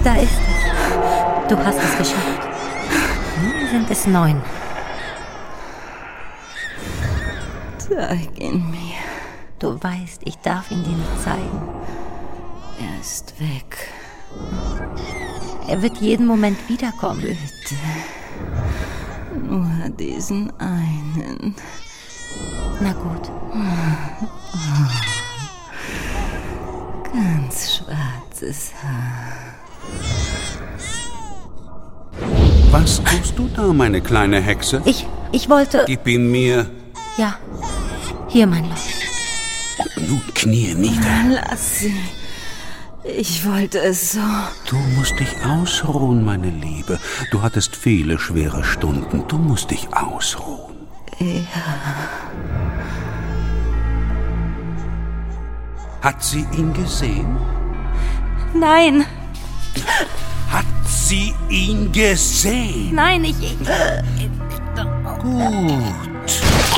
Da ist es. Du hast es geschafft. Nun sind es 9. Zeig ihn mir. Du weißt, ich darf ihn dir nicht zeigen. Er ist weg. Er wird jeden Moment wiederkommen. Bitte. Nur diesen einen. Na gut. Ganz schwarzes Haar. Was tust du da, meine kleine Hexe? Ich wollte... Gib ihn mir. Ja, hier, mein Lord. Nun knie nieder. Lass sie. Ich wollte es so. Du musst dich ausruhen, meine Liebe. Du hattest viele schwere Stunden. Du musst dich ausruhen. Ja. Hat sie ihn gesehen? Nein, Hat sie ihn gesehen? nein, Gut.